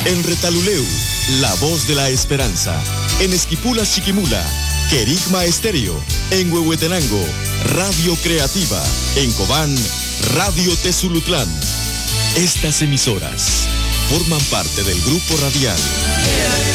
En Retaluleu, La Voz de la Esperanza. En Esquipula, Chiquimula, Querigma Estéreo. En Huehuetenango, Radio Creativa. En Cobán, Radio Tezulutlán. Estas emisoras forman parte del grupo radial